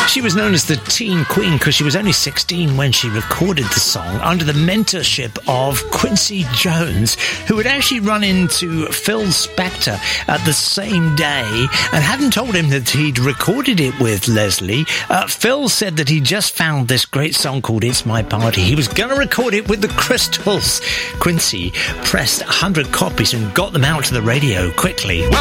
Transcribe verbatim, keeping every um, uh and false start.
She was known as the Teen Queen because she was only sixteen when she recorded the song under the mentorship of Quincy Jones, who had actually run into Phil Spector at the same day and hadn't told him that he'd recorded it with Leslie. Uh, Phil said that he just found this great song called It's My Party. He was going to record it with the Crystals. Quincy pressed one hundred copies and got them out to the radio quickly.